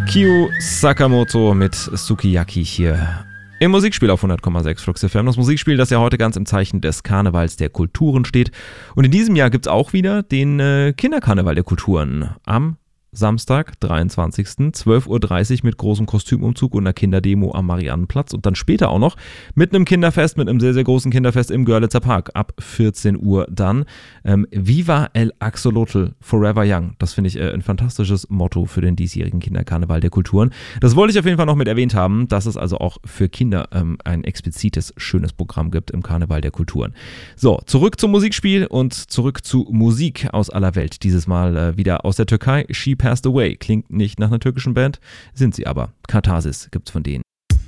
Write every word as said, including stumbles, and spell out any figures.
Kyu Sakamoto mit Sukiyaki hier im Musikspiel auf hundert Komma sechs Flux F M. Das Musikspiel, das ja heute ganz im Zeichen des Karnevals der Kulturen steht. Und in diesem Jahr gibt es auch wieder den äh, Kinderkarneval der Kulturen am Samstag, dreiundzwanzigsten zwölf Uhr dreißig mit großem Kostümumzug und einer Kinderdemo am Mariannenplatz und dann später auch noch mit einem Kinderfest, mit einem sehr, sehr großen Kinderfest im Görlitzer Park ab vierzehn Uhr dann. Ähm, Viva el Axolotl, Forever Young. Das finde ich äh, ein fantastisches Motto für den diesjährigen Kinderkarneval der Kulturen. Das wollte ich auf jeden Fall noch mit erwähnt haben, dass es also auch für Kinder ähm, ein explizites, schönes Programm gibt im Karneval der Kulturen. So, zurück zum Musikspiel und zurück zu Musik aus aller Welt. Dieses Mal äh, wieder aus der Türkei. She Passed Away. Klingt nicht nach einer türkischen Band, sind sie aber. Katharsis gibt's von denen.